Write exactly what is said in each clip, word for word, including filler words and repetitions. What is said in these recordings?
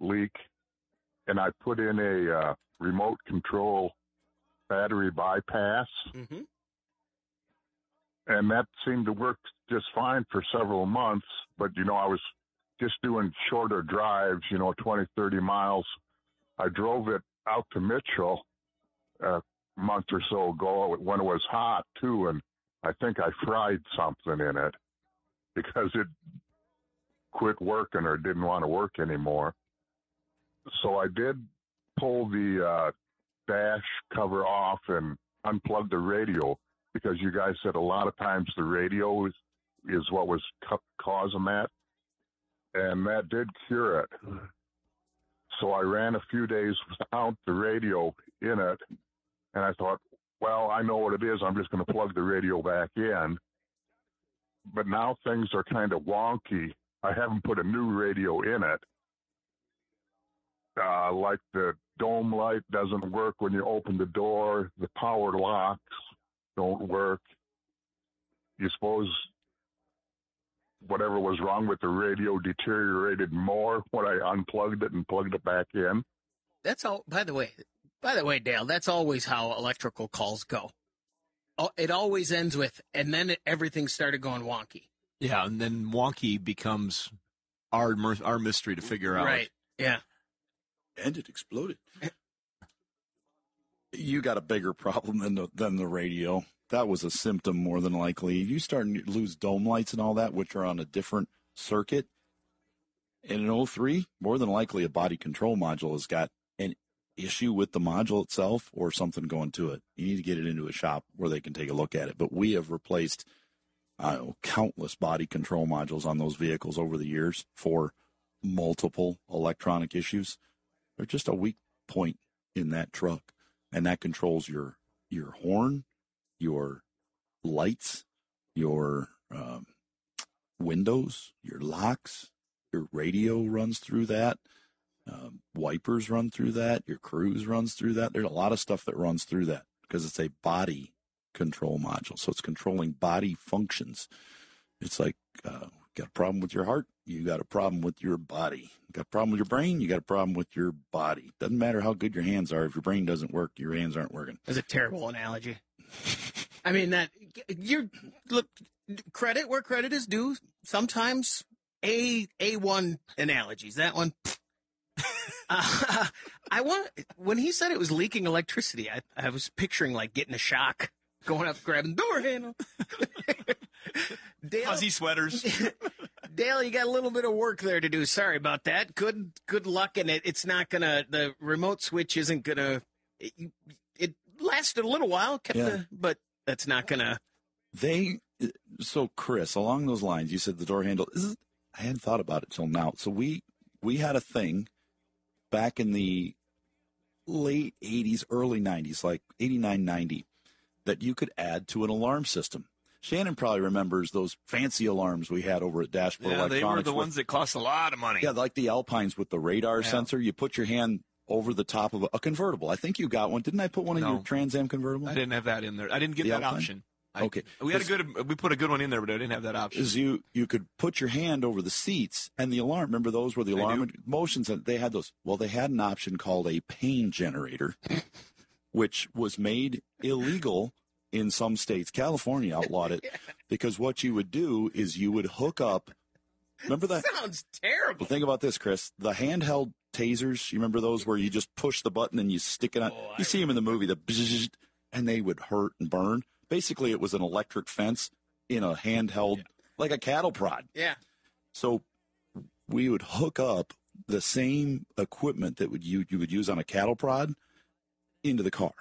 leak, and I put in a uh, remote control battery bypass, mm-hmm. and that seemed to work just fine for several months. But, you know, I was just doing shorter drives, you know, twenty, thirty miles. I drove it out to Mitchell a month or so ago when it was hot, too, and I think I fried something in it because it quit working or didn't want to work anymore. So I did pull the uh, dash cover off and unplug the radio because you guys said a lot of times the radio is, is what was ca- causing that. And that did cure it. So I ran a few days without the radio in it. And I thought, well, I know what it is. I'm just going to plug the radio back in. But now things are kind of wonky. I haven't put a new radio in it. Uh, like the dome light doesn't work when you open the door. The power locks don't work. You suppose whatever was wrong with the radio deteriorated more when I unplugged it and plugged it back in? That's all. By the way, by the way, Dale, that's always how electrical calls go. It always ends with, and then it, everything started going wonky. Yeah, and then wonky becomes our our mystery to figure out. Right, yeah. And it exploded. You got a bigger problem than the, than the radio. That was a symptom more than likely. You start to lose dome lights and all that, which are on a different circuit. And in oh three, more than likely a body control module has got an issue with the module itself or something going to it. You need to get it into a shop where they can take a look at it. But we have replaced uh, countless body control modules on those vehicles over the years for multiple electronic issues. They're just a weak point in that truck, and that controls your your horn, your lights, your um, windows, your locks, your radio runs through that, um, wipers run through that, your cruise runs through that. There's a lot of stuff that runs through that because it's a body control module, so it's controlling body functions. It's like, uh, got a problem with your heart, you got a problem with your body. Got a problem with your brain, you got a problem with your body. Doesn't matter how good your hands are. If your brain doesn't work, your hands aren't working. That's a terrible analogy. I mean, that you're look credit where credit is due. Sometimes a a one analogies. That one. uh, I want when he said it was leaking electricity, I, I was picturing like getting a shock, going up grabbing the door handle. Dale, fuzzy sweaters. Dale, you got a little bit of work there to do. Sorry about that. Good good luck in it. It's not gonna. The remote switch isn't gonna. It, it lasted a little while, kept yeah. the, but that's not gonna. They so Chris, along those lines, you said the door handle. Is, I hadn't thought about it till now. So we we had a thing back in the late eighties, early nineties, like eighty-nine, ninety, that you could add to an alarm system. Shannon probably remembers those fancy alarms we had over at Dashboard yeah, Electronics. They were the with, ones that cost a lot of money. Yeah, like the Alpines with the radar yeah. sensor. You put your hand over the top of a, a convertible. I think you got one. Didn't I put one in no. your Trans Am convertible? I didn't have that in there. I didn't get the that Alpine? option. I, okay. We had a good, we put a good one in there, but I didn't have that option. Is you, you could put your hand over the seats and the alarm. Remember those where the They alarm do. motions, they had those. Well, they had an option called a pain generator, which was made illegal in some states. California outlawed it because what you would do is you would hook up. Remember that? Sounds terrible. Well, think about this, Chris. The handheld tasers, you remember those where you just push the button and you stick it on? Oh, you see them in the movie, the bzzz, and they would hurt and burn. Basically, it was an electric fence in a handheld, yeah. like a cattle prod. Yeah. So we would hook up the same equipment that would you, you would use on a cattle prod into the car.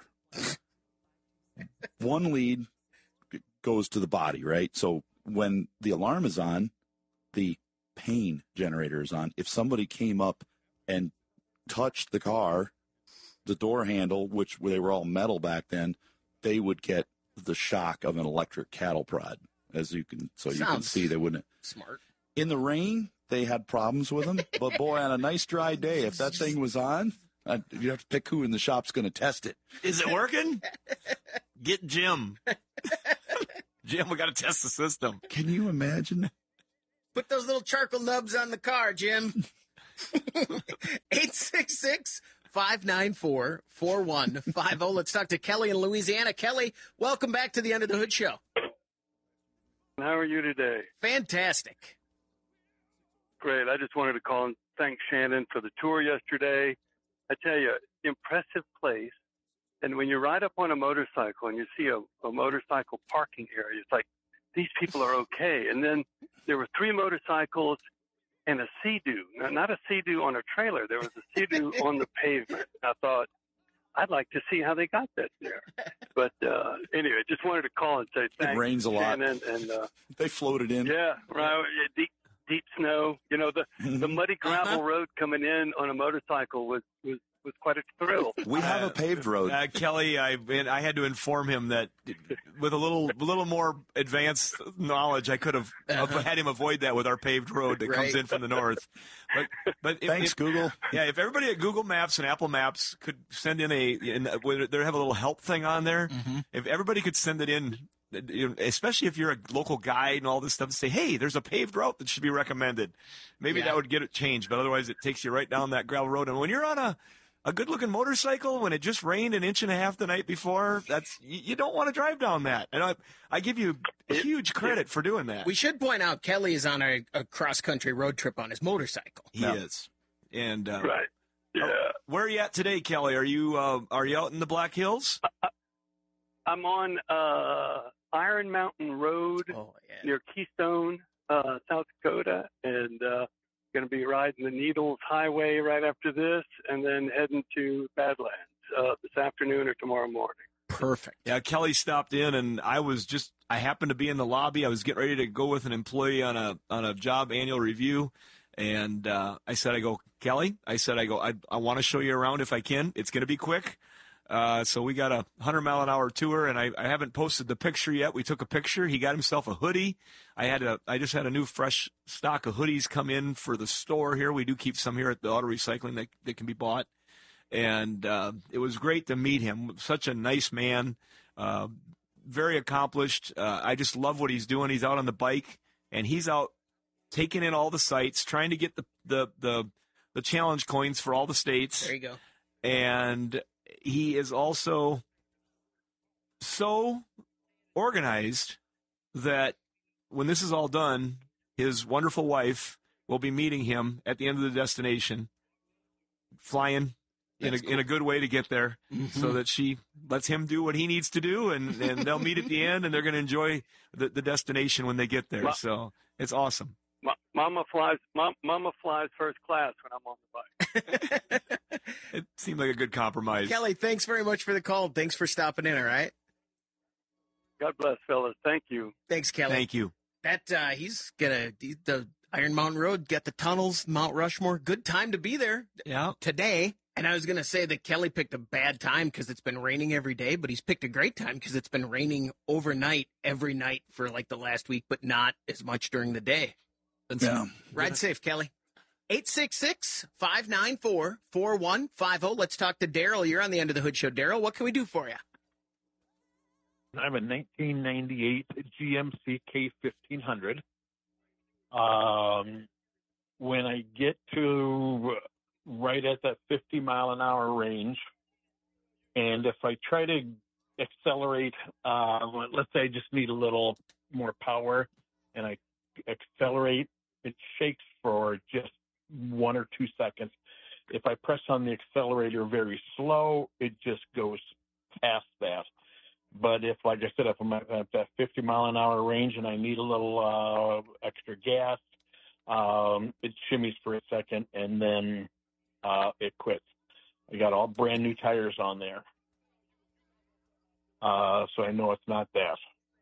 One lead goes to the body, right? So when the alarm is on, the pain generator is on. If somebody came up and touched the car, the door handle, which they were all metal back then, they would get the shock of an electric cattle prod, as you can, so you Sounds can see they wouldn't. Smart. In the rain, they had problems with them, but boy, on a nice dry day, if that thing was on, uh, you have to pick who in the shop's going to test it. Is it working? Get Jim. Jim, we got to test the system. Can you imagine? Put those little charcoal nubs on the car, Jim. eight five nine four, four one five zero. Let's talk to Kelly in Louisiana. Kelly, welcome back to the Under the Hood Show. How are you today? Fantastic. Great. I just wanted to call and thank Shannon for the tour yesterday. I tell you, impressive place. And when you ride up on a motorcycle and you see a, a motorcycle parking area, it's like, these people are okay. And then there were three motorcycles and a Sea-Doo. Now, not a Sea-Doo on a trailer. There was a Sea-Doo on the pavement. I thought, I'd like to see how they got that there. But uh, anyway, just wanted to call and say thanks. It rains a lot. Shannon, and uh, they floated in. Yeah, right. Deep, deep snow. You know, the, the muddy gravel Uh-huh. road coming in on a motorcycle was, was, was quite a thrill. We have Uh, a paved road. Uh, Kelly, I I had to inform him that with a little a little more advanced knowledge, I could have Uh-huh. had him avoid that with our paved road that comes Right. in from the north. But but if, Thanks, if, Google. yeah, if everybody at Google Maps and Apple Maps could send in a, in, they have a little help thing on there. Mm-hmm. If everybody could send it in, you know, especially if you're a local guide and all this stuff, say, hey, there's a paved route that should be recommended. Maybe Yeah. that would get it changed, but otherwise it takes you right down that gravel road. And when you're on a A good-looking motorcycle when it just rained an inch and a half the night before, that's you, you don't want to drive down that. And I, I give you huge credit for doing that. We should point out Kelly is on a, a cross-country road trip on his motorcycle. he Yeah. is. And uh, Right. Yeah. where are you at today, Kelly? Are you uh, are you out in the Black Hills? I'm on uh, Iron Mountain Road Oh, yeah. near Keystone, uh, South Dakota, and uh, going to be riding the Needles Highway right after this, and then heading to Badlands uh, this afternoon or tomorrow morning. Perfect. Yeah, Kelly stopped in, and I was just I happened to be in the lobby. I was getting ready to go with an employee on a on a job annual review, and uh, I said, I go, Kelly, I said, I go, I I want to show you around if I can. It's going to be quick. Uh, so we got a one hundred mile an hour tour, and I, I haven't posted the picture yet. We took a picture. He got himself a hoodie. I had a I just had a new fresh stock of hoodies come in for the store here. We do keep some here at the auto recycling that, that can be bought. And uh, it was great to meet him. Such a nice man, uh, very accomplished. Uh, I just love what he's doing. He's out on the bike, and he's out taking in all the sites, trying to get the the the, the challenge coins for all the states. There you go. And he is also so organized that when this is all done, his wonderful wife will be meeting him at the end of the destination, flying in a, That's in a good way to get there, Mhm. so that she lets him do what he needs to do, and, and they'll meet at the end, and they're going to enjoy the, the destination when they get there. Ma- So it's awesome. Ma- Mama flies. Mom, Mama flies first class when I'm on the bike. It seemed like a good compromise. Kelly, thanks very much for the call. Thanks for stopping in, all right? God bless, fellas. Thank you. Thanks, Kelly. Thank you. That uh, he's gonna the, the Iron Mountain Road, get the tunnels, Mount Rushmore. Good time to be there Yeah. today. And I was gonna say that Kelly picked a bad time because it's been raining every day, but he's picked a great time because it's been raining overnight every night for like the last week, but not as much during the day. Yeah. Ride safe, Kelly. eight six six, five nine four, four one five zero. Let's talk to Daryl. You're on the End of the Hood Show. Daryl, what can we do for you? I have a nineteen ninety-eight G M C K fifteen hundred. Um, when I get to right at that fifty mile an hour range, and if I try to accelerate, uh, let's say I just need a little more power, and I accelerate, it shakes for just one or two seconds. If I press on the accelerator very slow, it just goes past that. But if, like I said, if I'm at that fifty mile an hour range and I need a little uh, extra gas, um, it shimmies for a second and then uh, it quits. I got all brand new tires on there, uh, so I know it's not that.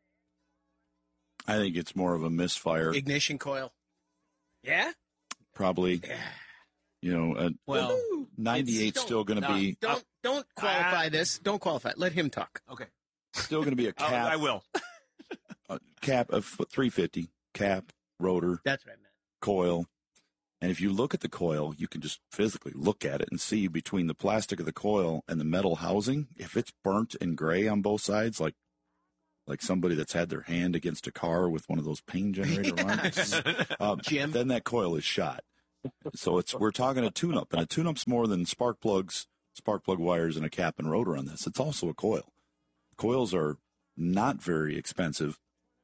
I think it's more of a misfire. Ignition coil. Yeah? Probably, Yeah. you know, a, Well, ninety-eight's Don't- still going to no, be Don't don't qualify this. Don't qualify. Let him talk. okay. still going to be a I, cap, I will. a cap of three fifty cap rotor That's what I meant. coil. And if you look at the coil, you can just physically look at it and see between the plastic of the coil and the metal housing, if it's burnt and gray on both sides, like like somebody that's had their hand against a car with one of those pain generator lines, um, Jim. then that coil is shot. So it's we're talking a tune-up, and a tune-up's more than spark plugs spark plug wires and a cap and rotor on this. It's also a coil. Coils are not very expensive,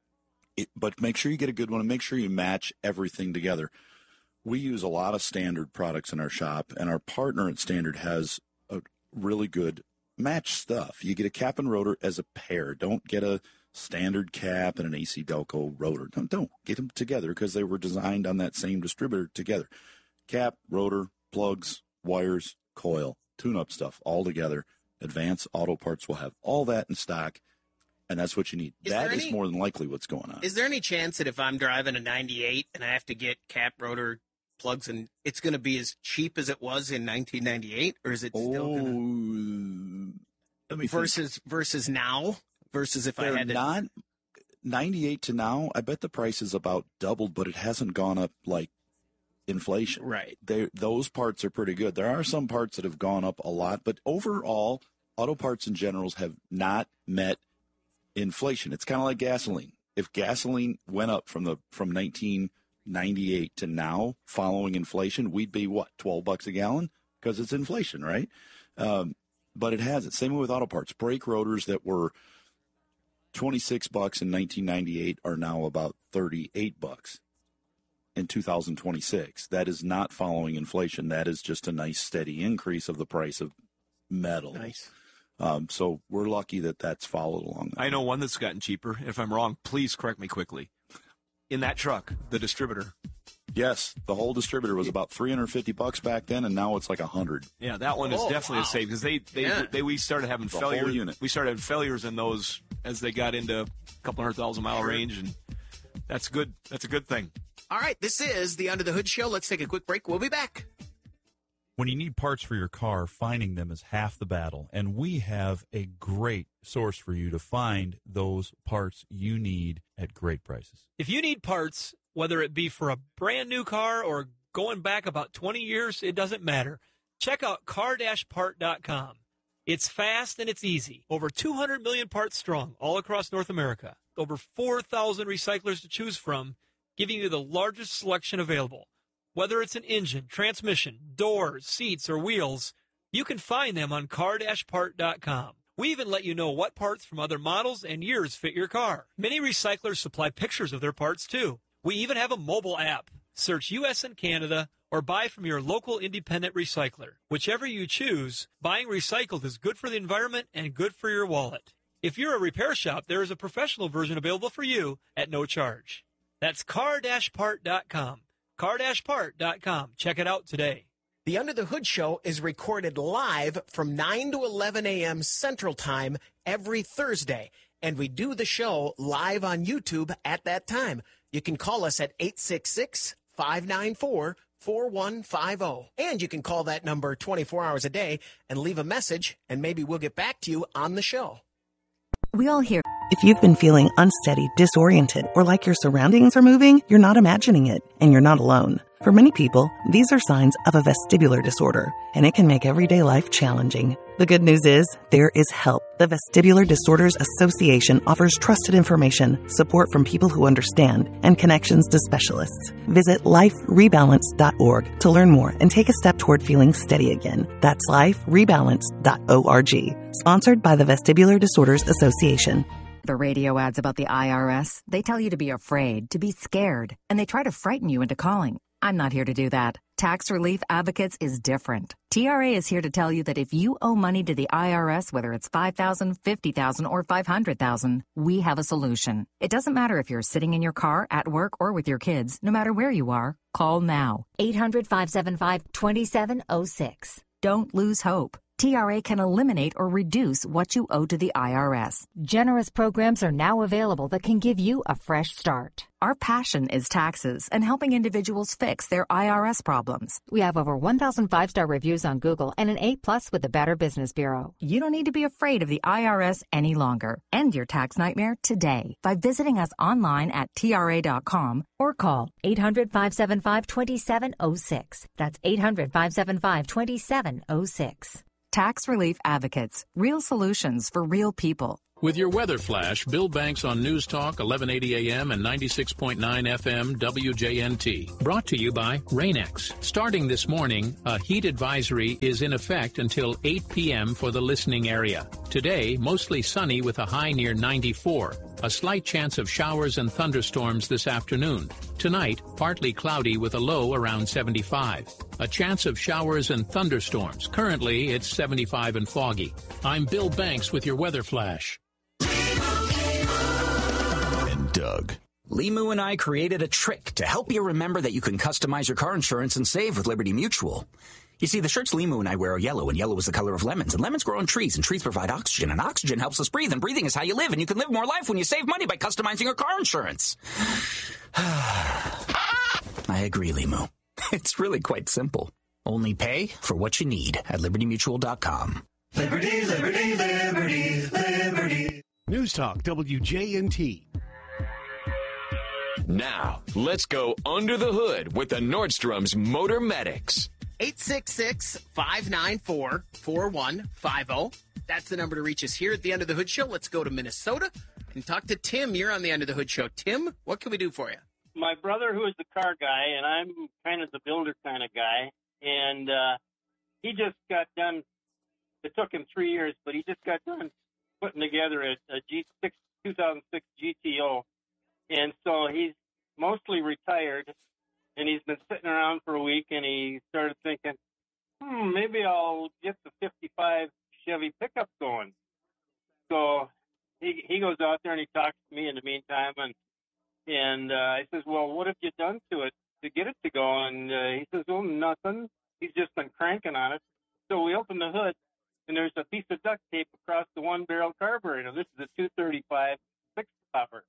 it, but make sure you get a good one and make sure you match everything together. We use a lot of Standard products in our shop, and our partner at Standard has a really good match stuff. You get a cap and rotor as a pair. Don't get a Standard cap and an A C Delco rotor. Don't, don't get them together because they were designed on that same distributor together. Cap, rotor, plugs, wires, coil, tune-up stuff all together. Advanced Auto Parts will have all that in stock, and that's what you need. Is that any, is more than likely what's going on. Is there any chance that if I'm driving a ninety-eight and I have to get cap, rotor, plugs, and it's going to be as cheap as it was in nineteen ninety-eight, or is it still oh, going to versus think. versus now versus if They're I had to not ninety-eight to now? I bet the price is about doubled, but it hasn't gone up like inflation. Right. They, those parts are pretty good. There are some parts that have gone up a lot, but overall, auto parts in general have not met inflation. It's kind of like gasoline. If gasoline went up from the from nineteen ninety-eight to now, following inflation, we'd be what, twelve bucks a gallon because it's inflation, right? Um, but it hasn't. Same with auto parts. Brake rotors that were twenty-six bucks in nineteen ninety-eight are now about thirty-eight bucks in two thousand twenty-six. That is not following inflation. That is just a nice steady increase of the price of metal. Nice. Um, so we're lucky that that's followed along. That I know one that's gotten cheaper. If I'm wrong, please correct me quickly. In that truck, the distributor. Yes, the whole distributor was about three hundred fifty bucks back then, and now it's like one hundred. Yeah, that one is Oh, definitely wow. a save because they they, Yeah. they we started having The whole failures. unit. We started having failures in those as they got into a couple hundred thousand mile range, and that's good. That's a good thing. All right, this is the Under the Hood Show. Let's take a quick break. We'll be back. When you need parts for your car, finding them is half the battle, and we have a great source for you to find those parts you need at great prices. If you need parts, whether it be for a brand new car or going back about twenty years, it doesn't matter. Check out car dash part dot com. It's fast and it's easy. Over two hundred million parts strong all across North America. Over four thousand recyclers to choose from, giving you the largest selection available. Whether it's an engine, transmission, doors, seats, or wheels, you can find them on car dash part dot com. We even let you know what parts from other models and years fit your car. Many recyclers supply pictures of their parts, too. We even have a mobile app. Search U S and Canada or buy from your local independent recycler. Whichever you choose, buying recycled is good for the environment and good for your wallet. If you're a repair shop, there is a professional version available for you at no charge. That's car dash part dot com. car dash part dot com. Check it out today. The Under the Hood Show is recorded live from nine to eleven a.m. Central Time every Thursday, and we do the show live on YouTube at that time. You can call us at eight six six, five nine four, four one five zero, and you can call that number twenty-four hours a day and leave a message, and maybe we'll get back to you on the show. We all hear. If you've been feeling unsteady, disoriented, or like your surroundings are moving, you're not imagining it, and you're not alone. For many people, these are signs of a vestibular disorder, and it can make everyday life challenging. The good news is, there is help. The Vestibular Disorders Association offers trusted information, support from people who understand, and connections to specialists. Visit life rebalance dot org to learn more and take a step toward feeling steady again. That's life rebalance dot org. Sponsored by the Vestibular Disorders Association. The radio ads about the I R S, they tell you to be afraid, to be scared, and they try to frighten you into calling. I'm not here to do that. Tax Relief Advocates is different. T R A is here to tell you that if you owe money to the I R S, whether it's five thousand dollars, fifty thousand dollars, or five hundred thousand dollars, we have a solution. It doesn't matter if you're sitting in your car, at work, or with your kids. No matter where you are, call now. eight hundred, five seven five, two seven zero six. Don't lose hope. T R A can eliminate or reduce what you owe to the I R S. Generous programs are now available that can give you a fresh start. Our passion is taxes and helping individuals fix their I R S problems. We have over one thousand five-star reviews on Google and an A plus with the Better Business Bureau. You don't need to be afraid of the I R S any longer. End your tax nightmare today by visiting us online at T R A dot com or call eight hundred, five seven five, two seven zero six. That's eight hundred, five seven five, two seven zero six. Tax Relief Advocates. Real solutions for real people. With your weather flash, Bill Banks on News Talk, eleven eighty A M and ninety-six point nine F M W J N T. Brought to you by Rain-X. Starting this morning, a heat advisory is in effect until eight P M for the listening area. Today, mostly sunny with a high near ninety-four. A slight chance of showers and thunderstorms this afternoon. Tonight, partly cloudy with a low around seventy-five. A chance of showers and thunderstorms. Currently, it's seventy-five and foggy. I'm Bill Banks with your weather flash. And Doug. Limu and I created a trick to help you remember that you can customize your car insurance and save with Liberty Mutual. You see, the shirts Limu and I wear are yellow, and yellow is the color of lemons. And lemons grow on trees, and trees provide oxygen, and oxygen helps us breathe, and breathing is how you live, and you can live more life when you save money by customizing your car insurance. I agree, Limu. It's really quite simple. Only pay for what you need at liberty mutual dot com. Liberty, liberty, liberty, liberty. News Talk W J N T. Now, let's go under the hood with the Nordstrom's Motor Medics. eight six six, five nine four, four one five zero. That's the number to reach us here at the End of the Hood Show. Let's go to Minnesota and talk to Tim. You're on the End of the Hood Show. Tim, what can we do for you? My brother, who is the car guy, and I'm kind of the builder kind of guy, and uh, he just got done. It took him three years, but he just got done putting together a, a G six, two thousand six G T O. And so he's mostly retired, and he's been sitting around for a week, and he started thinking, hmm, maybe I'll get the fifty-five Chevy pickup going. So he he goes out there and he talks to me in the meantime, and and uh, I says, well, what have you done to it to get it to go? And uh, he says, oh, nothing. He's just been cranking on it. So we open the hood, and there's a piece of duct tape across the one-barrel carburetor. This is a two thirty-five six-stopper.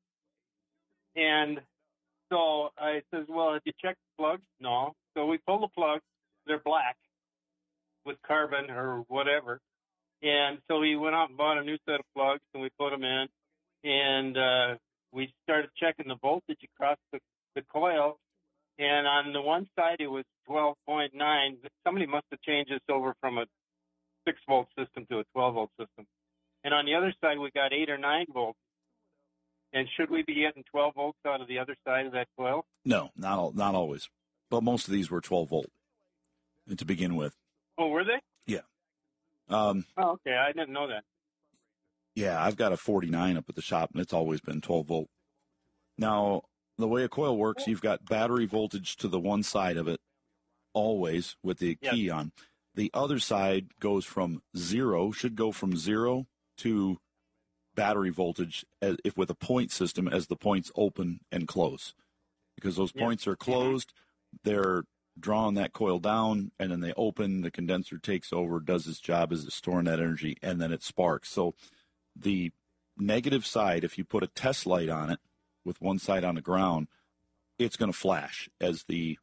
And so I says, well, have you checked the plugs? No. So we pull the plugs. They're black with carbon or whatever. And so we went out and bought a new set of plugs, and we put them in. And uh, we started checking the voltage across the, the coil. And on the one side, it was twelve point nine. Somebody must have changed this over from a six-volt system to a twelve-volt system. And on the other side, we got eight or nine volts. And should we be getting twelve volts out of the other side of that coil? No, not all, not always. But most of these were twelve volt to begin with. Oh, were they? Yeah. Um, oh, okay. I didn't know that. Yeah, I've got a forty-nine up at the shop, and it's always been twelve volt. Now, the way a coil works, you've got battery voltage to the one side of it, always with the Yes. key on. The other side goes from zero, should go from zero to battery voltage as, if with a point system as the points open and close. Because those Yeah. points are closed, they're drawing that coil down, and then they open, the condenser takes over, does its job as it's storing that energy, and then it sparks. So the negative side, if you put a test light on it with one side on the ground, it's going to flash as the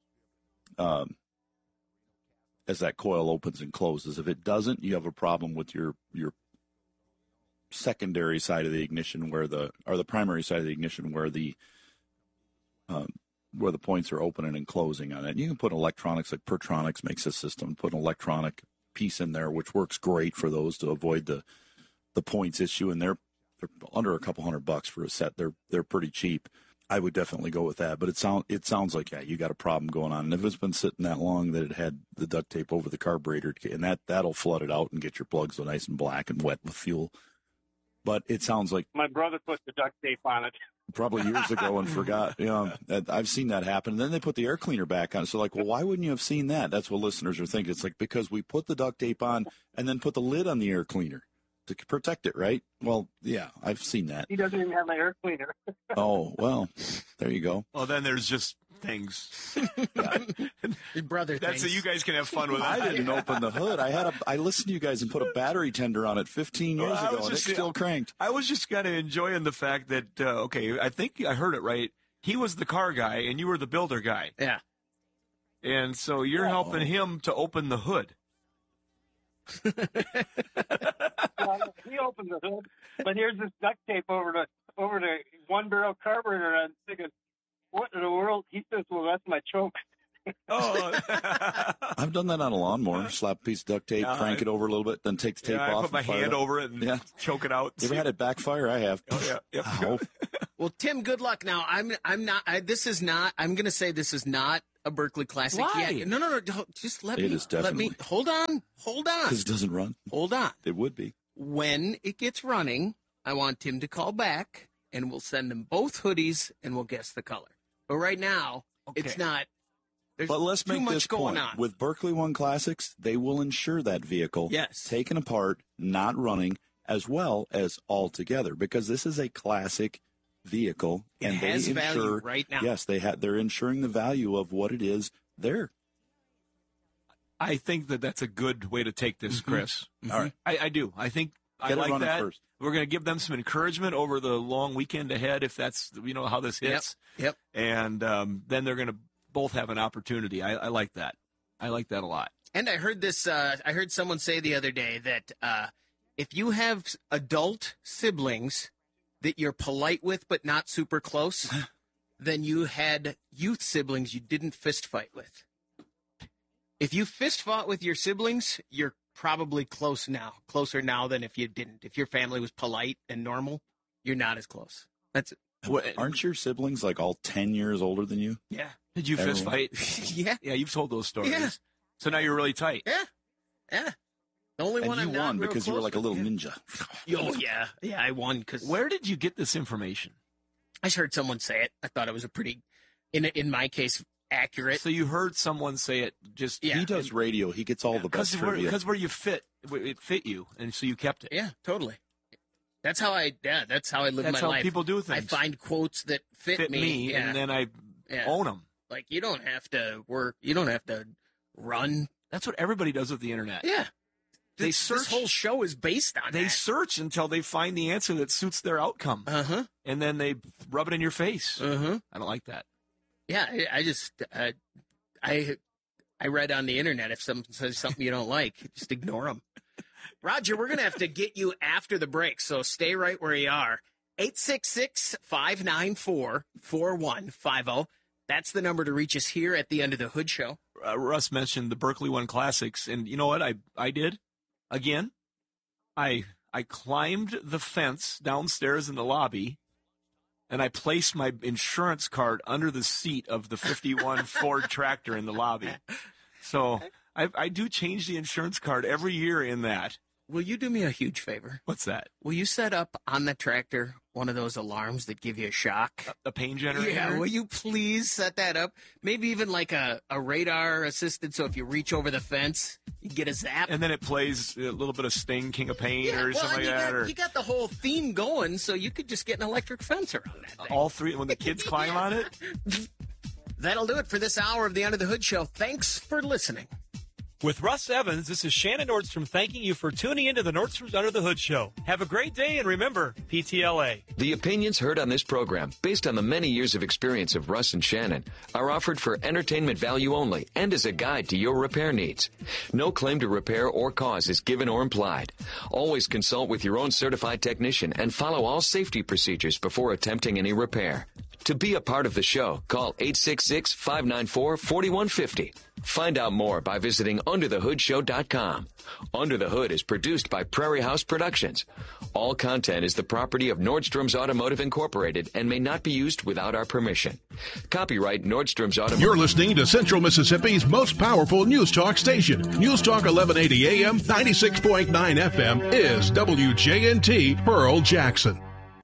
um, as that coil opens and closes. If it doesn't, you have a problem with your your secondary side of the ignition where the or the primary side of the ignition where the um, where the points are opening and closing on it. You can put electronics, like Pertronics makes a system, put an electronic piece in there, which works great for those to avoid the the points issue, and they're they're under a couple hundred bucks for a set. They're they're pretty cheap. I would definitely go with that. But it sound it sounds like yeah, you got a problem going on. And if it's been sitting that long that it had the duct tape over the carburetor, and that that'll flood it out and get your plugs so nice and black and wet with fuel. But it sounds like My brother put the duct tape on it. probably years ago and forgot. You know, that- I've seen that happen. And then they put the air cleaner back on. So like, well, why wouldn't you have seen that? That's what listeners are thinking. It's like, because we put the duct tape on and then put the lid on the air cleaner to protect it, right? Well, yeah, I've seen that. He doesn't even have an air cleaner. Oh, well, there you go. Well, then there's just things. Your brother That's so things. you guys can have fun with it. I didn't open the hood. I had a. I listened to you guys and put a battery tender on it fifteen years Well, I ago, was and it's just- still cranked. I was just kind of enjoying the fact that, uh, okay, I think I heard it right. He was the car guy, and you were the builder guy. Yeah. And so you're Oh. helping him to open the hood. Well, he opened the hood, but here's this duct tape over the over the one barrel carburetor. And I'm thinking, what in the world? He says, well, that's my choke. Oh, I've done that on a lawnmower. Slap a piece of duct tape, Yeah, crank I- it over a little bit, then take the tape yeah, off. I put my and fire hand up. over it and Yeah. choke it out. You ever had it backfire? I have. Oh, yeah. Yep. Ow. Well, Tim, good luck. Now, I'm I'm not. I, this is not. I'm going to say this is not a Berkeley Classic Why? yet. No, no, no. don't- Just let It me. is let me. definitely. Hold on. Hold on. Because it doesn't run. Hold on. It would be. When it gets running, I want Tim to call back, and we'll send them both hoodies, and we'll guess the color. But right now, it's Okay. not. There's But let's too make much this going point. on. With Berkeley One Classics, they will insure that vehicle Yes. taken apart, not running, as well as all together, because this is a classic vehicle, It and has they value insure right now. Yes, they have. They're insuring the value of what it is there. I think that that's a good way to take this, Mm-hmm. Chris. All right. I, I do. I think I Get it like running that. first. We're going to give them some encouragement over the long weekend ahead, if that's you know how this Yep. hits. Yep. And um, then they're going to both have an opportunity. I, I like that. I like that a lot. And I heard this. Uh, I heard someone say the other day that uh, if you have adult siblings that you're polite with but not super close, then you had youth siblings you didn't fist fight with. If you fist fought with your siblings, you're probably close now, closer now than if you didn't. If your family was polite and normal, you're not as close. That's it. Aren't your siblings like all ten years older than you? Yeah. Did you fist Everyone. fight? Yeah. Yeah, you've told those stories. Yeah. So now you're really tight. Yeah. Yeah. The only And one you I'm not won real because you were close like a little with. ninja. Oh yeah, yeah, I won because Where did you get this information? I just heard someone say it. I thought it was a pretty, in in my case, accurate. So you heard someone say it just Yeah. He does radio. He gets all the best because where, trivia. 'cause where you fit, it fit you, and so you kept it. Yeah, totally. That's how I. Yeah, that's how I live That's my how life. people do I things. find quotes that fit, Fit me, yeah. and then I Yeah. own them. Like you don't have to work. You don't have to run. That's what everybody does with the internet. Yeah. They This, search. this whole show is based on they that. search until they find the answer that suits their outcome, Uh huh. and then they rub it in your face. Uh huh. I don't like that. Yeah, I, I just uh, I I read on the internet if someone says something you don't like, just ignore them. Roger, we're gonna have to get you after the break, so stay right where you are. eight six six, five nine four, four one five zero. That's the number to reach us here at the Under the Hood Show. Uh, Russ mentioned the Berkeley One Classics, and you know what I I did again? I I climbed the fence downstairs in the lobby, and I placed my insurance card under the seat of the fifty-one Ford tractor in the lobby. So I I do change the insurance card every year in that. Will you do me a huge favor? What's that? Will you set up on the tractor one of those alarms that give you a shock? A pain generator? Yeah, will you please set that up? Maybe even like a, a radar assisted, so if you reach over the fence, you get a zap. And then it plays a little bit of Sting, King of Pain, Yeah, or well, something and you like that. got, Or you got the whole theme going, so you could just get an electric fence around that thing. all three, when the kids climb on it. That'll do it for this hour of the Under the Hood Show. Thanks for listening. With Russ Evans, this is Shannon Nordstrom thanking you for tuning into the Nordstrom's Under the Hood Show. Have a great day, and remember, P T L A. The opinions heard on this program, based on the many years of experience of Russ and Shannon, are offered for entertainment value only and as a guide to your repair needs. No claim to repair or cause is given or implied. Always consult with your own certified technician and follow all safety procedures before attempting any repair. To be a part of the show, call eight six six, five nine four, four one five zero. Find out more by visiting under the hood show dot com. Under the Hood is produced by Prairie House Productions. All content is the property of Nordstrom's Automotive Incorporated and may not be used without our permission. Copyright Nordstrom's Automotive. You're listening to Central Mississippi's most powerful news talk station. News Talk eleven eighty A M, ninety-six point nine F M is W J N T Pearl Jackson.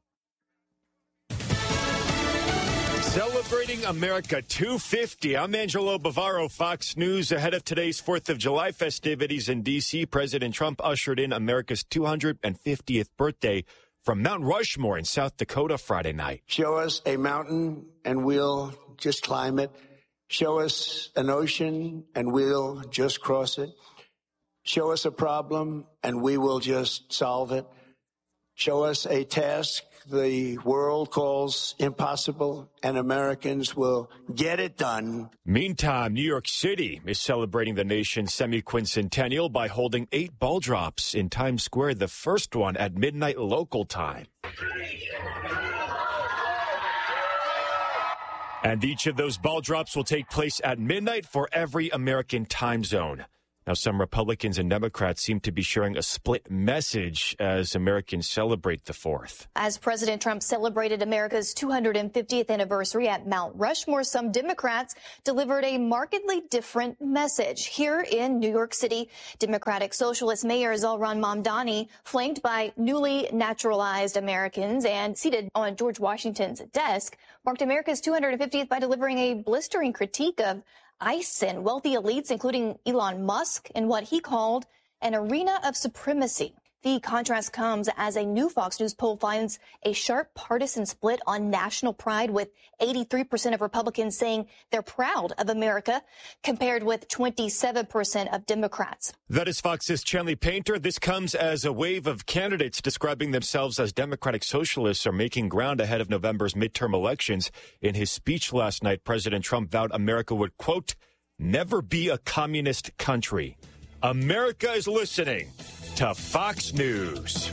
Celebrating America two fifty. I'm Angelo Bavaro, Fox News. Ahead of today's fourth of July festivities in D C, President Trump ushered in America's two hundred fiftieth birthday from Mount Rushmore in South Dakota Friday night. Show us a mountain and we'll just climb it. Show us an ocean and we'll just cross it. Show us a problem and we will just solve it. Show us a task the world calls impossible, and Americans will get it done. Meantime, New York City is celebrating the nation's semi-quincentennial by holding eight ball drops in Times Square, the first one at midnight local time. And each of those ball drops will take place at midnight for every American time zone. Now, some Republicans and Democrats seem to be sharing a split message as Americans celebrate the fourth. As President Trump celebrated America's two hundred fiftieth anniversary at Mount Rushmore, some Democrats delivered a markedly different message. Here in New York City, Democratic Socialist Mayor Zohran Mamdani, flanked by newly naturalized Americans and seated on George Washington's desk, marked America's two hundred fiftieth by delivering a blistering critique of ICE and wealthy elites, including Elon Musk, in what he called an arena of supremacy. The contrast comes as a new Fox News poll finds a sharp partisan split on national pride, with eighty-three percent of Republicans saying they're proud of America, compared with twenty-seven percent of Democrats. That is Fox's Chanley Painter. This comes as a wave of candidates describing themselves as Democratic Socialists are making ground ahead of November's midterm elections. In his speech last night, President Trump vowed America would, quote, never be a communist country. America is listening to Fox News.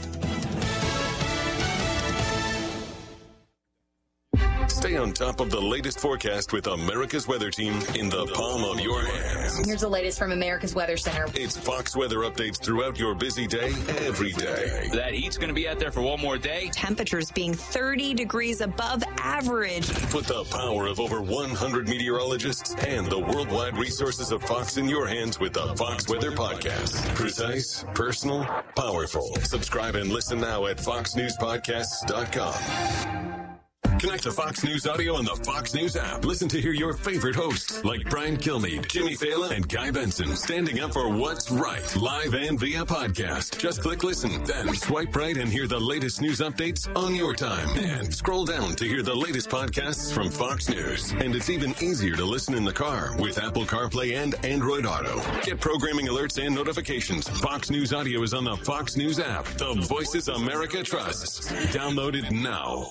Stay on top of the latest forecast with America's Weather Team in the palm of your hands. Here's the latest from America's Weather Center. It's Fox weather updates throughout your busy day, every day. That heat's going to be out there for one more day. Temperatures being thirty degrees above average. Put the power of over one hundred meteorologists and the worldwide resources of Fox in your hands with the Fox Weather Podcast. Precise, personal, powerful. Subscribe and listen now at fox news podcasts dot com. Connect to Fox News Audio on the Fox News app. Listen to hear your favorite hosts like Brian Kilmeade, Jimmy Fallon, and Guy Benson standing up for what's right, live and via podcast. Just click listen, then swipe right and hear the latest news updates on your time. And scroll down to hear the latest podcasts from Fox News. And it's even easier to listen in the car with Apple CarPlay and Android Auto. Get programming alerts and notifications. Fox News Audio is on the Fox News app. The voices America trusts. Download it now.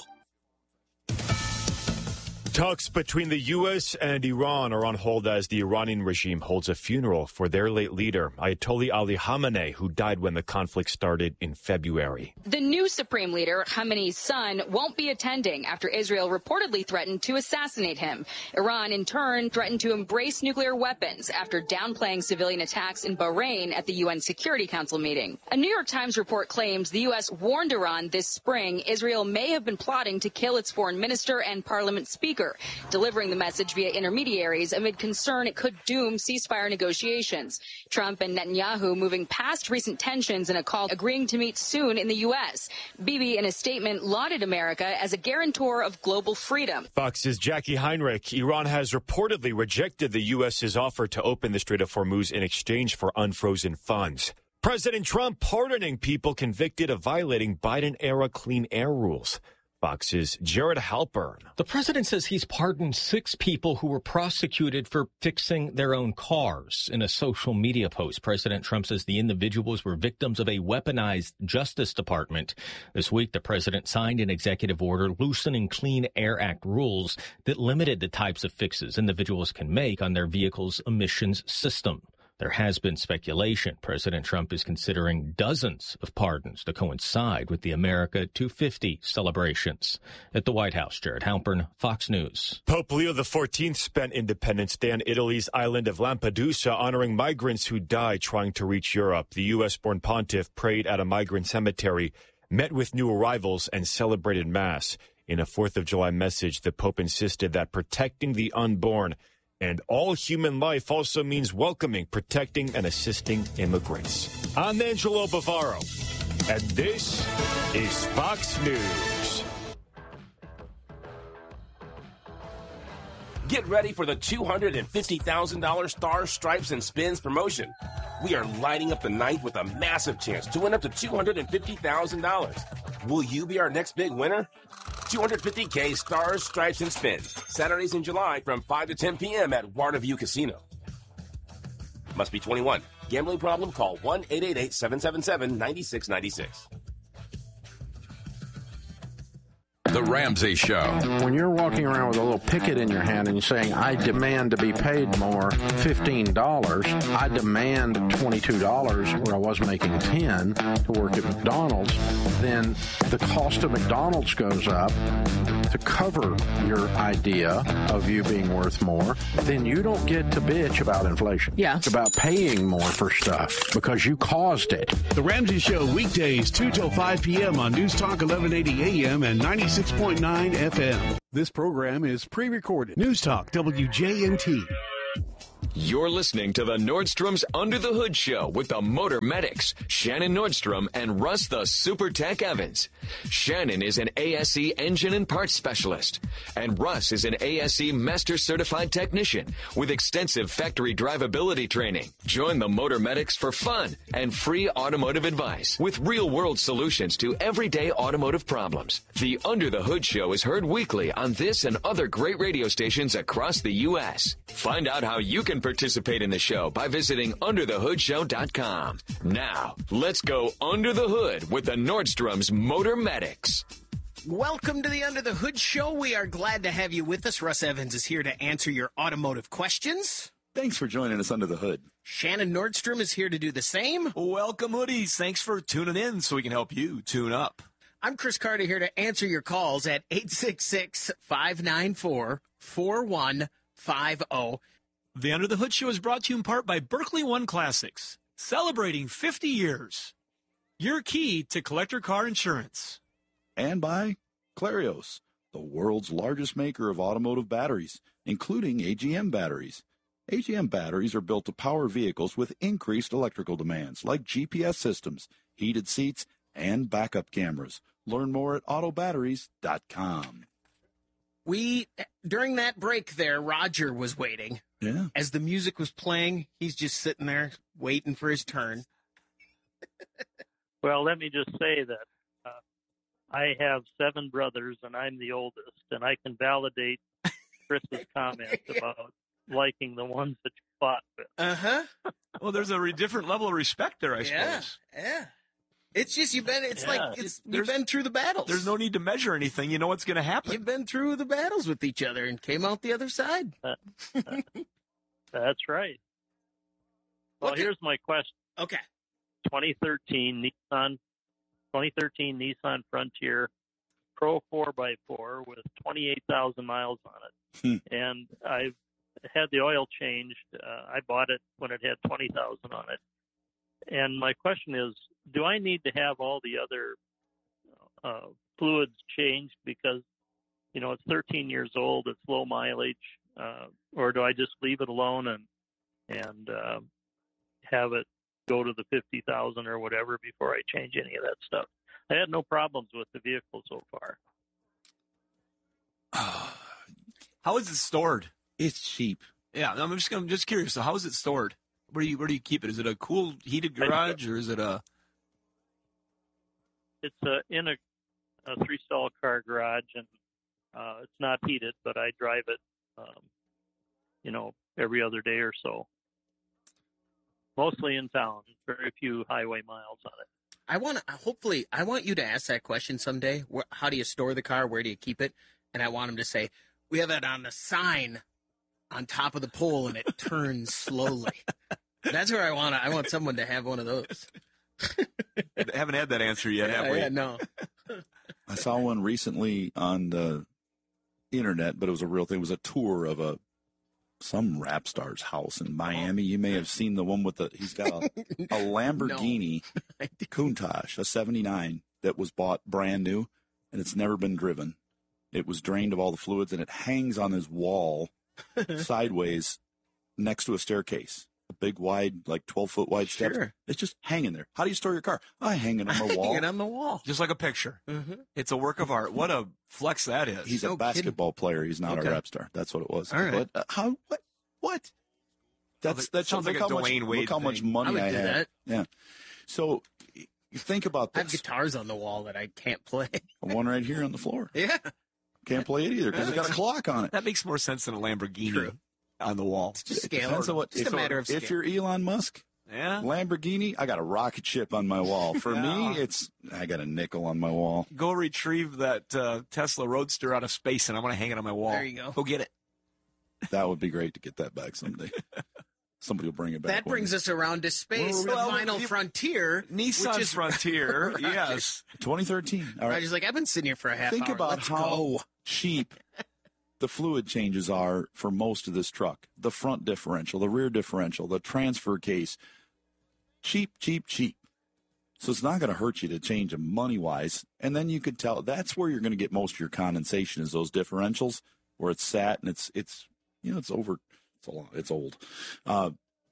Talks between the U S and Iran are on hold as the Iranian regime holds a funeral for their late leader, Ayatollah Ali Khamenei, who died when the conflict started in February. The new supreme leader, Khamenei's son, won't be attending after Israel reportedly threatened to assassinate him. Iran, in turn, threatened to embrace nuclear weapons after downplaying civilian attacks in Bahrain at the U N Security Council meeting. A New York Times report claims the U S warned Iran this spring Israel may have been plotting to kill its foreign minister and parliament speaker, delivering the message via intermediaries amid concern it could doom ceasefire negotiations. Trump and Netanyahu moving past recent tensions in a call agreeing to meet soon in the U S. Bibi, in a statement, lauded America as a guarantor of global freedom. Fox's Jackie Heinrich. Iran has reportedly rejected the U S's offer to open the Strait of Hormuz in exchange for unfrozen funds. President Trump pardoning people convicted of violating Biden-era clean air rules. Fox's Jared Halpern. The president says he's pardoned six people who were prosecuted for fixing their own cars. In a social media post, President Trump says the individuals were victims of a weaponized Justice Department. This week, the president signed an executive order loosening Clean Air Act rules that limited the types of fixes individuals can make on their vehicle's emissions system. There has been speculation President Trump is considering dozens of pardons to coincide with the America two fifty celebrations. At the White House, Jared Halpern, Fox News. Pope Leo the fourteenth spent Independence Day on Italy's island of Lampedusa, honoring migrants who died trying to reach Europe. The U S-born pontiff prayed at a migrant cemetery, met with new arrivals, and celebrated Mass. In a fourth of July message, the Pope insisted that protecting the unborn and all human life also means welcoming, protecting, and assisting immigrants. I'm Angelo Bavaro, and this is Fox News. Get ready for the two hundred fifty thousand dollars Stars, Stripes, and Spins promotion. We are lighting up the night with a massive chance to win up to two hundred fifty thousand dollars. Will you be our next big winner? two hundred fifty K Stars, Stripes, and Spins. Saturdays in July from five to ten p.m. at Waterview Casino. Must be twenty-one. Gambling problem? Call one eight eight eight, seven seven seven, nine six nine six. The The Ramsey Show. When you're walking around with a little picket in your hand and you're saying, I demand to be paid more, fifteen dollars, I demand twenty-two dollars where I was making ten to work at McDonald's, then the cost of McDonald's goes up to cover your idea of you being worth more. Then you don't get to bitch about inflation. Yeah. It's about paying more for stuff because you caused it. The Ramsey Show, weekdays two till five p.m. on News Talk eleven eighty A M and ninety-six point nine F M. This program is pre-recorded. News Talk W J N T. You're listening to the Nordstrom's Under the Hood Show with the Motor Medics, Shannon Nordstrom and Russ the Super Tech Evans. Shannon is an A S E engine and parts specialist, and Russ is an A S E Master Certified Technician with extensive factory drivability training. Join the Motor Medics for fun and free automotive advice with real-world solutions to everyday automotive problems. The Under the Hood Show is heard weekly on this and other great radio stations across the U S Find out how you can participate in the show by visiting under the hood show dot com. Now, let's go under the hood with the Nordstrom's Motor Medics. Welcome to the Under the Hood Show. We are glad to have you with us. Russ Evans is here to answer your automotive questions. Thanks for joining us under the hood. Shannon Nordstrom is here to do the same. Welcome, hoodies. Thanks for tuning in so we can help you tune up. I'm Chris Carter here to answer your calls at eight six six, five nine four, four one five zero. The Under the Hood Show is brought to you in part by Berkeley One Classics, celebrating fifty years. Your key to collector car insurance. And by Clarios, the world's largest maker of automotive batteries, including A G M batteries. A G M batteries are built to power vehicles with increased electrical demands, like G P S systems, heated seats, and backup cameras. Learn more at auto batteries dot com. We, during that break there, Roger was waiting. Yeah. As the music was playing, he's just sitting there waiting for his turn. Well, let me just say that uh, I have seven brothers, and I'm the oldest, and I can validate Chris's comments yeah. about liking the ones that you fought with. Uh-huh. Well, there's a re- different level of respect there, I yeah. suppose. Yeah. It's just you've been. It's yeah. like it's you've been through the battles. There's no need to measure anything. You know what's going to happen. You've been through the battles with each other and came out the other side. Uh, uh, that's right. Well, Okay. here's my question. Okay. twenty thirteen Nissan, twenty thirteen Nissan Frontier Pro four by four with twenty-eight thousand miles on it, Hmm. and I've had the oil changed. Uh, I bought it when it had twenty thousand on it. And my question is, do I need to have all the other uh, fluids changed because, you know, it's thirteen years old, it's low mileage, uh, or do I just leave it alone and and uh, have it go to the fifty thousand or whatever before I change any of that stuff? I had no problems with the vehicle so far. How is it stored? It's cheap. Yeah, I'm just I'm just curious. So how is it stored? Where do you where do you keep it? Is it a cool heated garage or is it a? It's uh, in a, a three-stall car garage, and uh, it's not heated, but I drive it, um, you know, every other day or so. Mostly in town, very few highway miles on it. I want to, hopefully, I want you to ask that question someday. Where, how do you store the car? Where do you keep it? And I want him to say, we have it on the sign on top of the pole and it turns slowly. That's where I want to, I want someone to have one of those. I haven't had that answer yet, have yeah, we? yeah, no. I saw one recently on the internet, but it was a real thing. It was a tour of a some rap star's house in Miami. You may have seen the one with the, he's got a, a Lamborghini Countach, a seventy-nine that was bought brand new, and it's never been driven. It was drained of all the fluids, and it hangs on his wall sideways next to a staircase. A big, wide, like twelve-foot wide steps. Sure. It's just hanging there. How do you store your car? I hang it on the wall. Hang it on the wall. Just like a picture. Mm-hmm. It's a work of art. What a flex that is. He's No a basketball player. He's not Okay. a rap star. That's what it was. All right. But, uh, how? What? What? That's that sounds like look a how much, Dwayne Wade Look how much thing. money I would I, do have. that. Yeah. So you think about I have this. guitars on the wall that I can't play. One right here on the floor. Yeah. Can't play it either because it got a clock on it. That makes more sense than a Lamborghini True. on the wall. Just It scale. depends on what. Just if, a matter of if scale. you're Elon Musk, Yeah. Lamborghini, I got a rocket ship on my wall. For Yeah. me, it's I got a nickel on my wall. Go retrieve that uh, Tesla Roadster out of space, and I'm going to hang it on my wall. There you go. Go get it. That would be great to get that back someday. Somebody will bring it back. That brings us around to space. The Well, final you- frontier. Nissan which is Frontier, yes. twenty thirteen. All right. Roger's like, I've been sitting here for a half Think hour. about Let's how go. cheap the fluid changes are for most of this truck. The front differential, the rear differential, the transfer case. Cheap, cheap, cheap. So it's not going to hurt you to change them money-wise. And then you could tell that's where you're going to get most of your condensation is those differentials where it's sat and it's, it's you know, it's over, it's, a lot, it's old. Uh,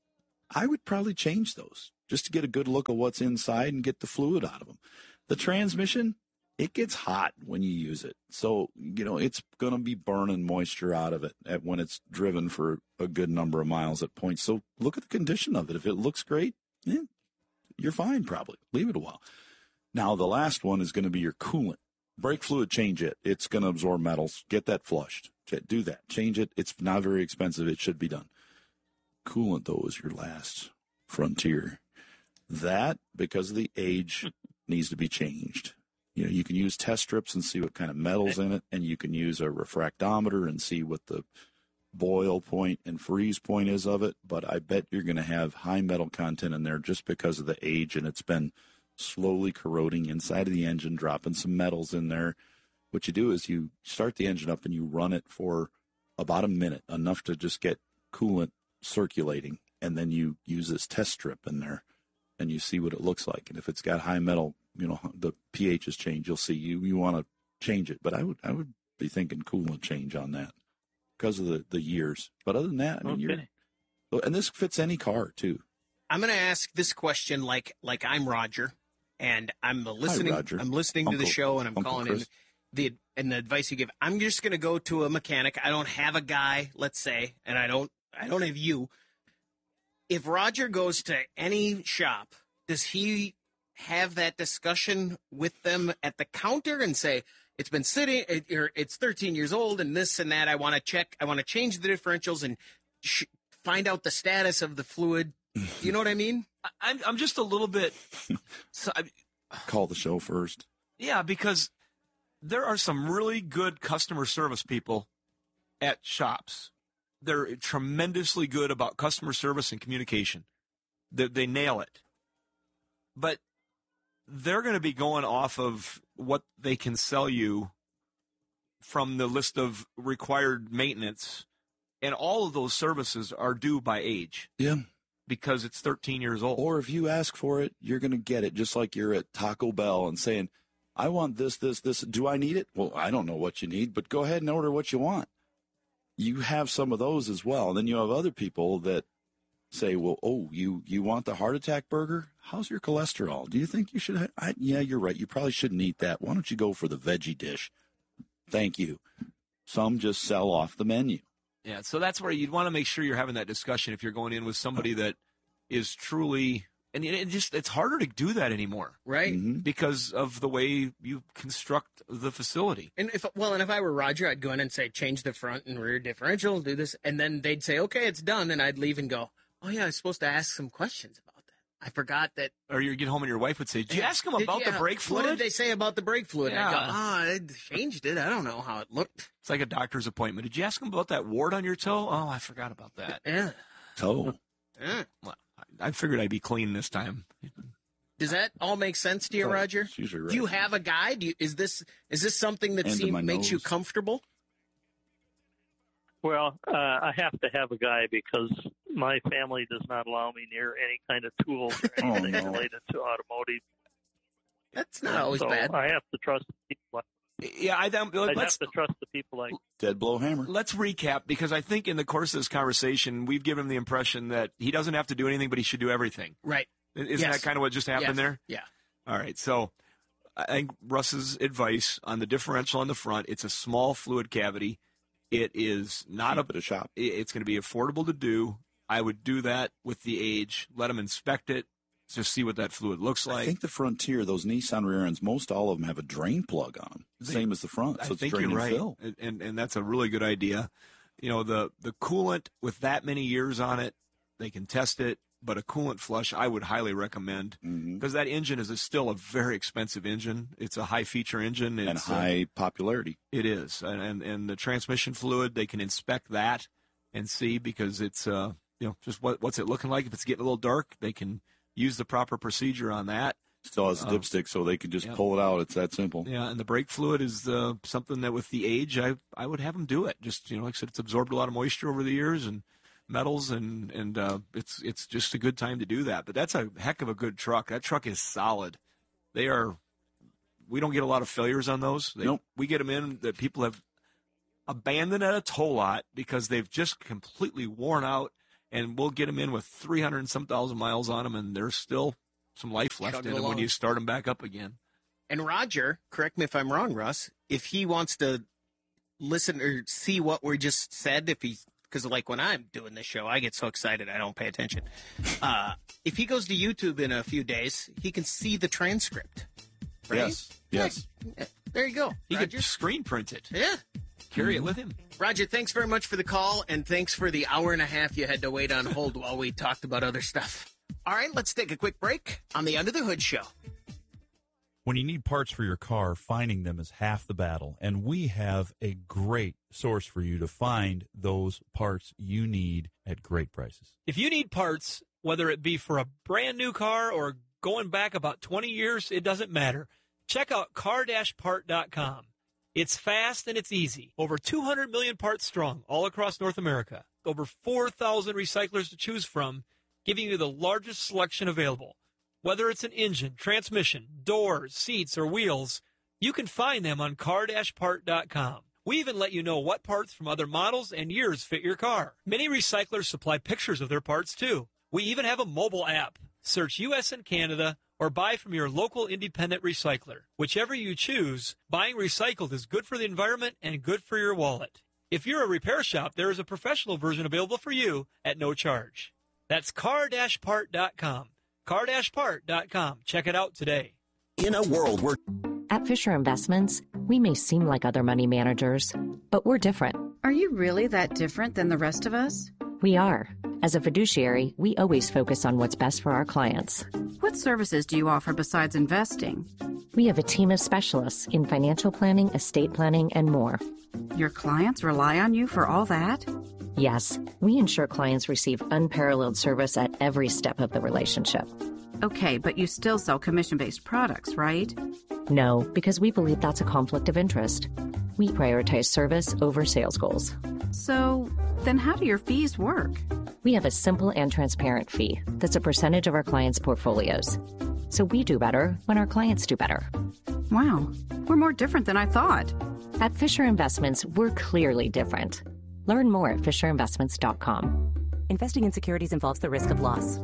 I would probably change those just to get a good look at what's inside and get the fluid out of them. The transmission, it gets hot when you use it. So, you know, it's going to be burning moisture out of it at, when it's driven for a good number of miles at points. So look at the condition of it. If it looks great, yeah, you're fine probably. Leave it a while. Now, the last one is going to be your coolant. Brake fluid, change it. It's going to absorb metals. Get that flushed. Do that. Change it. It's not very expensive. It should be done. Coolant, though, is your last frontier. That, because of the age, needs to be changed. You know, you can use test strips and see what kind of metal's in it, and you can use a refractometer and see what the boil point and freeze point is of it. But I bet you're going to have high metal content in there just because of the age, and it's been slowly corroding inside of the engine, dropping some metals in there. What you do is you start the engine up and you run it for about a minute, enough to just get coolant circulating, and then you use this test strip in there and you see what it looks like. And if it's got high metal, you know, the pH has changed, you'll see you, you want to change it. But I would, I would be thinking coolant change on that because of the, the years. But other than that, I mean, Okay. you're, and this fits any car too. I'm going to ask this question like like I'm Roger, and I'm listening. Roger. I'm listening to Uncle- the show, and I'm Uncle calling Chris. in the and the advice you give. I'm just going to go to a mechanic. I don't have a guy, let's say, and I don't I don't have you. If Roger goes to any shop, does he have that discussion with them at the counter and say, it's been sitting, it, or it's thirteen years old and this and that, I want to check, I want to change the differentials and sh- find out the status of the fluid. You know what I mean? I- I'm, I'm just a little bit, so I, Call the show first. yeah, because there are some really good customer service people at shops. They're tremendously good about customer service and communication. They, they nail it. But they're going to be going off of what they can sell you from the list of required maintenance. And all of those services are due by age. Yeah. Because it's thirteen years old. Or if you ask for it, you're going to get it, just like you're at Taco Bell and saying, I want this, this, this. Do I need it? Well, I don't know what you need, but go ahead and order what you want. You have some of those as well. And then you have other people that say, well, oh, you, you want the heart attack burger? How's your cholesterol? Do you think you should have? I, yeah, you're right. You probably shouldn't eat that. Why don't you go for the veggie dish? Thank you. Some just sell off the menu. Yeah, so that's where you'd want to make sure you're having that discussion if you're going in with somebody that is truly, and it just it's harder to do that anymore, right? Because of the way you construct the facility. And if well, and if I were Roger, I'd go in and say, change the front and rear differential, do this, and then they'd say, okay, it's done, and I'd leave and go, oh yeah, I was supposed to ask some questions about that. I forgot that. Or you get home and your wife would say, did you ask them about Yeah, the brake fluid? What did they say about the brake fluid? I go, Yeah. ah, I changed it. I don't know how it looked. It's like a doctor's appointment. Did you ask them about that wart on your toe? Oh, I forgot about that. Yeah. Toe. Yeah. Well, I I figured I'd be clean this time. Does that all make sense to you, Oh, Roger? it's usually right. Do you have a guy? Do you, is this is this something that End of seem, my makes you nose. comfortable? Well, uh, I have to have a guy because my family does not allow me near any kind of tools or Oh, anything no. related to automotive. That's not always so bad. I have to trust the people. Like, Yeah, I don't. I have Let's to trust the people like. Dead blow hammer. let's recap because I think in the course of this conversation we've given him the impression that he doesn't have to do anything, but he should do everything. Right. Isn't Yes. that kind of what just happened Yes. there? Yeah. All right. So I think Russ's advice on the differential on the front, it's a small fluid cavity. It is not Keep it a shop. it- It's going to be affordable to do. I would do that with the age. Let them inspect it. Just see what that fluid looks I like. think the Frontier, those Nissan rear ends, most all of them have a drain plug on them, They- same as the front. I So it's think drain you're and right, fill. and, and and that's a really good idea. You know, the the coolant with that many years on it, they can test it. but a coolant flush I would highly recommend because mm-hmm. that engine is a, still a very expensive engine. It's a high-feature engine. It's, and high uh, popularity. It is. And, and and the transmission fluid, they can inspect that and see because it's, uh, you know, just what what's it looking like. If it's getting a little dark, they can use the proper procedure on that. Still has a uh, dipstick, so they can just yeah. pull it out. It's that simple. Yeah, and the brake fluid is uh, something that with the age, I I would have them do it. Just, you know, like I said, it's absorbed a lot of moisture over the years and metals, and, and uh, it's it's just a good time to do that. But that's a heck of a good truck. That truck is solid. They are, we don't get a lot of failures on those. They, nope. We get them in that people have abandoned at a tow lot because they've just completely worn out, and we'll get them in with three hundred and some thousand miles on them, and there's still some life left Chugging in them along. when you start them back up again. And Roger, correct me if I'm wrong, Russ, if he wants to listen or see what we just said, if he's, because like when I'm doing this show, I get so excited I don't pay attention. Uh, if he goes to YouTube in a few days, he can see the transcript. Right? Yes. Yes. Yeah, there you go. He Roger. could screen print it. Yeah. Carry it with him. Roger, thanks very much for the call, and thanks for the hour and a half you had to wait on hold while we talked about other stuff. All right, let's take a quick break on the Under the Hood Show. When you need parts for your car, finding them is half the battle, and we have a great source for you to find those parts you need at great prices. If you need parts, whether it be for a brand new car or going back about twenty years, it doesn't matter. Check out car dash part dot com. It's fast and it's easy. Over two hundred million parts strong all across North America. Over four thousand recyclers to choose from, giving you the largest selection available. Whether it's an engine, transmission, doors, seats, or wheels, you can find them on car dash part dot com. We even let you know what parts from other models and years fit your car. Many recyclers supply pictures of their parts, too. We even have a mobile app. Search U S and Canada or buy from your local independent recycler. Whichever you choose, buying recycled is good for the environment and good for your wallet. If you're a repair shop, there is a professional version available for you at no charge. That's car dash part dot com. car dash part dot com. Check it out today. In a world where... At Fisher Investments, we may seem like other money managers, but we're different. Are you really that different than the rest of us? We are. As a fiduciary, we always focus on what's best for our clients. What services do you offer besides investing? We have a team of specialists in financial planning, estate planning, and more. Your clients rely on you for all that? Yes, we ensure clients receive unparalleled service at every step of the relationship. Okay, but you still sell commission-based products, right? No, because we believe that's a conflict of interest. We prioritize service over sales goals. So, then how do your fees work? We have a simple and transparent fee that's a percentage of our clients' portfolios. So we do better when our clients do better. Wow, we're more different than I thought. At Fisher Investments, we're clearly different. Learn more at fisher investments dot com. Investing in securities involves the risk of loss.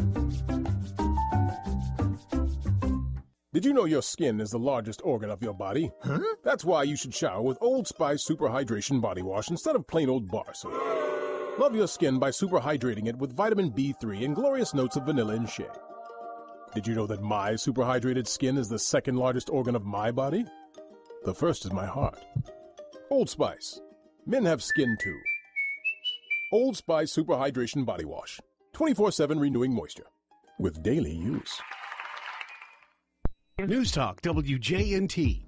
Did you know your skin is the largest organ of your body? Huh? That's why you should shower with Old Spice Super Hydration Body Wash instead of plain old bar soap. Love your skin by super hydrating it with vitamin B three and glorious notes of vanilla and shea. Did you know that my super hydrated skin is the second largest organ of my body? The first is my heart. Old Spice. Men have skin too. Old Spice Super Hydration Body Wash. twenty-four seven renewing moisture. With daily use. News Talk W J N T.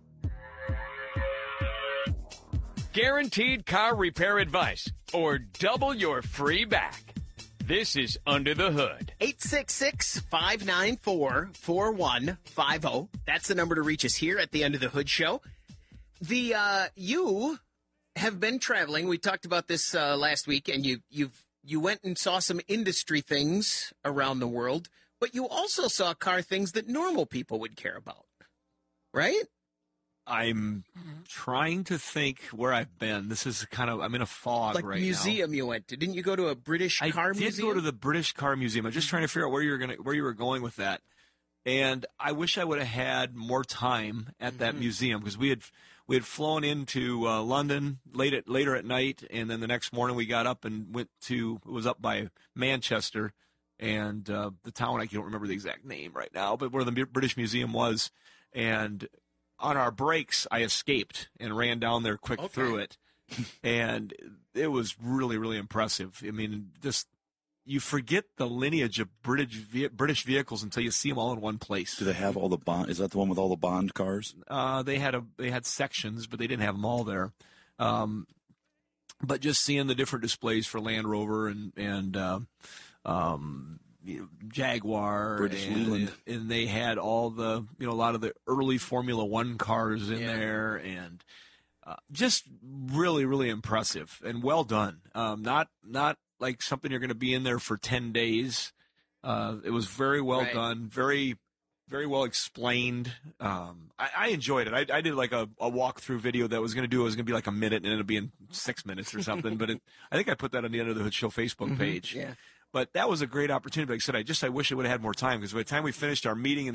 Guaranteed car repair advice or double your free back. This is Under the Hood. eight six six, five nine four, four one five zero. That's the number to reach us here at the Under the Hood Show. The uh, you have been traveling. We talked about this uh, last week, and you you've you went and saw some industry things around the world, but you also saw car things that normal people would care about, right? I'm trying to think where I've been. This is kind of, I'm in a fog like right museum now. you went to. Didn't you go to a British I car did museum? go to the British Car Museum. I'm just trying to figure out where you were going to, where you were going with that. And I wish I would have had more time at mm-hmm. that museum because we had we had flown into uh, London late at later at night, and then the next morning we got up and went to, it was up by Manchester, and uh, the town, I don't remember the exact name right now, but where the British Museum was. And on our breaks, I escaped and ran down there quick okay. through it, and it was really, really impressive. I mean, just you forget the lineage of British ve- British vehicles until you see them all in one place. Do they have all the Bond? Is that the one with all the Bond cars? Uh, they had a they had sections, but they didn't have them all there. Um, but just seeing the different displays for Land Rover and and uh, um, you know, Jaguar, British and, Leland, and they had all the you know a lot of the early Formula One cars in Yeah. there, and uh, just really really impressive and well done. Um, not not like something you're going to be in there for ten days. Uh, it was very well Right. done, very, very well explained. Um, I, I enjoyed it. I, I did like a, a walkthrough video that was going to do, it was going to be like a minute and it ended up being six minutes or something. But it, I think I put that on the Under the Hood Show Facebook page. Yeah. But that was a great opportunity. Like I said, I just, I wish I would have had more time because by the time we finished our meeting and